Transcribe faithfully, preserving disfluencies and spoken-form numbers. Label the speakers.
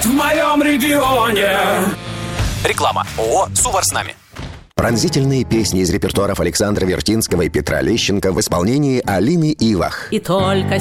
Speaker 1: в моем регионе.
Speaker 2: Реклама. ООО «Сувар с нами».
Speaker 3: Пронзительные песни из репертуаров Александра Вертинского и Петра Лещенко в исполнении Алины Ивах.
Speaker 4: И только